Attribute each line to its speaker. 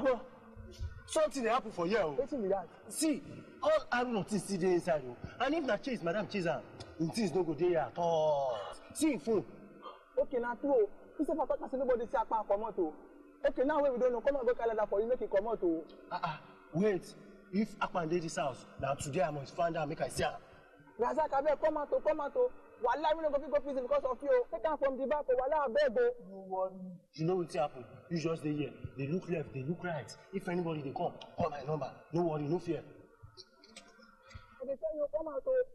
Speaker 1: Baba, something dey happen for here.
Speaker 2: Wetin be that?
Speaker 1: See, all Haruna things still dey inside o. And if na chase, madam chase am, him things no go dey here at all. See him phone.
Speaker 2: Okay, na true. He say for talk say nobody see Akpan comot o. Okay, now wey we don't know, come on go carry that for you make it comot o.
Speaker 1: Wait. If Akpan dey this house, now today I must find out make I see am.
Speaker 2: Razak, abeg come out o. Wallahi, we no go fit go prison because of you. Take am from the back o. Wallahi, abeg o.
Speaker 1: No worry. You know wetin happen? You just dey here. They look left, they look right. If anybody dey come, call my number. No worry, no fear.
Speaker 2: I dey tell you, come out o.